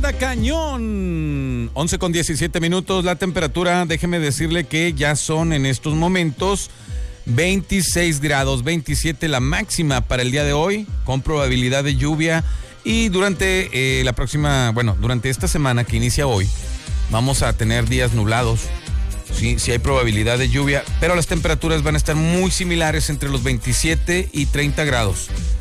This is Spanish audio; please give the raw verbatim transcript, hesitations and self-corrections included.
está cañón. once con diecisiete minutos, la temperatura, déjeme decirle que ya son en estos momentos veintiséis grados, veintisiete la máxima para el día de hoy, con probabilidad de lluvia. Y durante eh, la próxima, bueno, durante esta semana que inicia hoy, vamos a tener días nublados. Sí, sí hay probabilidad de lluvia, pero las temperaturas van a estar muy similares entre los veintisiete y treinta grados.